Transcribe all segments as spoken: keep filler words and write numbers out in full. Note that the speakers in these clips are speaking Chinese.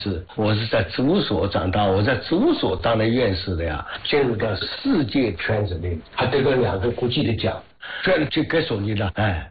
是，我是在植物所长大，我在植物所当的院士的呀，进入到世界圈子里，还得了两个国际的奖，这样就该说你了，哎。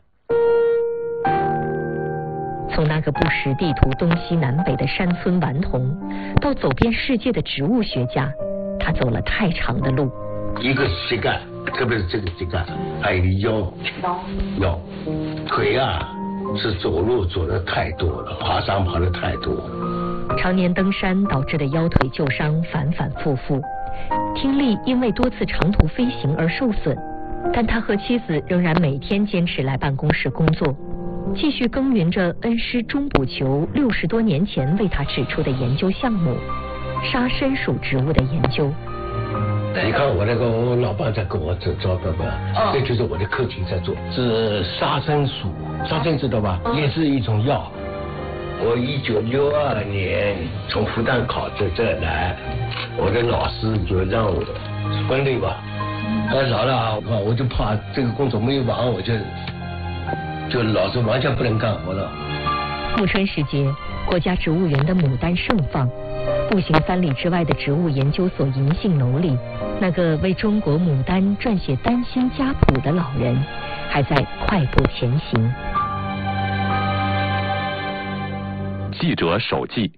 从那个不识地图东西南北的山村顽童，到走遍世界的植物学家，他走了太长的路。 一个膝盖，特别是这个膝盖，还有腰，腰，腿啊，是走路走的太多了，爬山爬的太多了。 常年登山导致的腰腿旧伤反反复复，听力因为多次长途飞行而受损，但他和妻子仍然每天坚持来办公室工作，继续耕耘着恩师钟补球六十多年前为他指出的研究项目——沙参属植物的研究。 你看我那个我老伴在跟我走照片吧，哦、这就是我的课题在做，是沙参属，沙参知道吧？哦、也是一种药。我一九六二年从复旦考到这来，我的老师就让我分类吧。哎，老了啊，我我就怕这个工作没有完，我就就老是完全不能干活了。 暮春时节，国家植物园的牡丹盛放，步行三里之外的植物研究所银杏楼里，那个为中国牡丹撰写丹心家谱的老人，还在快步前行。 记者手记。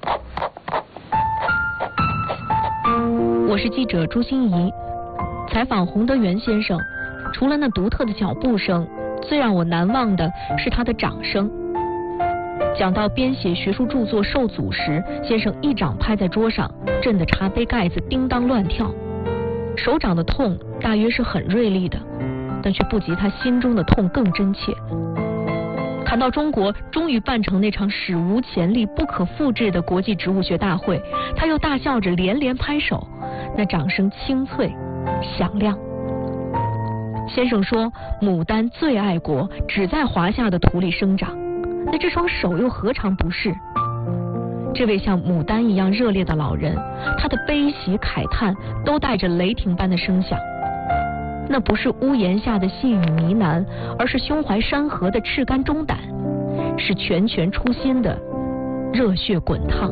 我是记者朱欣怡，采访洪德元先生，除了那独特的脚步声，最让我难忘的是他的掌声。讲到编写学术著作受阻时，先生一掌拍在桌上，震得茶杯盖子叮当乱跳。手掌的痛大约是很锐利的，但却不及他心中的痛更真切。谈到中国终于办成那场史无前例、不可复制的国际植物学大会，他又大笑着连连拍手，那掌声清脆响亮。先生说，牡丹最爱国，只在华夏的土里生长，那这双手又何尝不是？这位像牡丹一样热烈的老人，他的悲喜慨叹都带着雷霆般的声响。那不是屋檐下的细语呢喃，而是胸怀山河的赤肝忠胆，是拳拳出心的热血滚烫。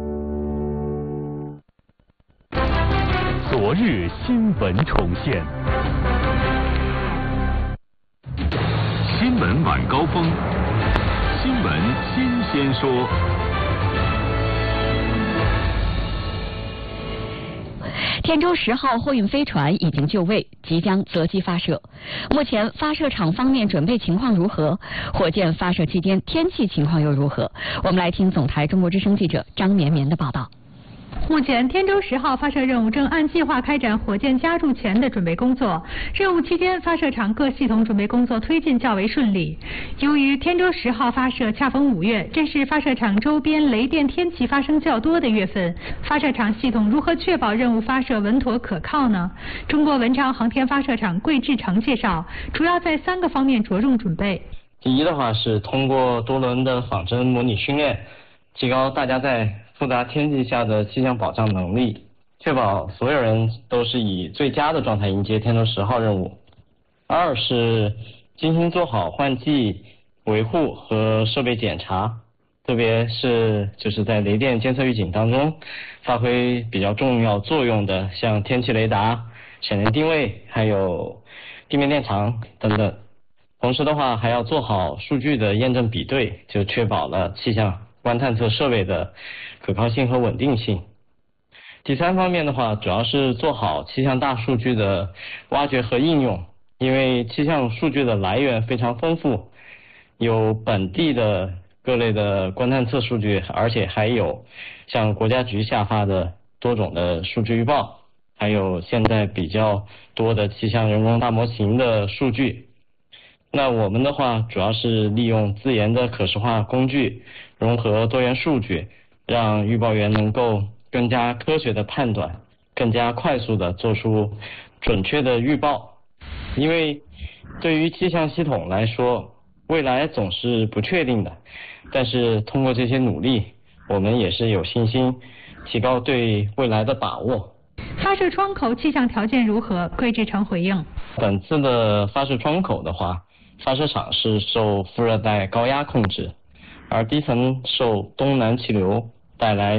昨日新闻重现，新闻晚高峰，新闻新鲜说。 天舟十号货运飞船已经就位，即将择机发射。目前发射场方面准备情况如何？火箭发射期间天气情况又如何？我们来听总台中国之声记者张绵绵的报道。 目前，天舟十号发射任务正按计划开展火箭加注前的准备工作。任务期间，发射场各系统准备工作推进较为顺利。由于天舟十号发射恰逢五月，这是发射场周边雷电天气发生较多的月份，发射场系统如何确保任务发射稳妥可靠呢？中国文昌航天发射场桂志成介绍，主要在三个方面着重准备。 第一的话是通过多轮的仿真模拟训练，提高大家在复杂天气下的气象保障能力，确保所有人都是以最佳的状态迎接天舟十号任务。二是精心做好换季、维护和设备检查，特别是就是在雷电监测预警当中发挥比较重要作用的，像天气雷达、闪电定位，还有地面电场等等。同时的话，还要做好数据的验证比对，就确保了气象观探测设备的可靠性和稳定性。第三方面的话，主要是做好气象大数据的挖掘和应用，因为气象数据的来源非常丰富，有本地的各类的观探测数据，而且还有像国家局下发的多种的数据预报，还有现在比较多的气象人工大模型的数据。那我们的话主要是利用自研的可视化工具，融合多元数据，让预报员能够更加科学的判断，更加快速的做出准确的预报。因为对于气象系统来说，未来总是不确定的，但是通过这些努力，我们也是有信心提高对未来的把握。 发射窗口气象条件如何？桂志成回应： 本次的发射窗口的话，发射场是受副热带高压控制，而低层受东南气流带来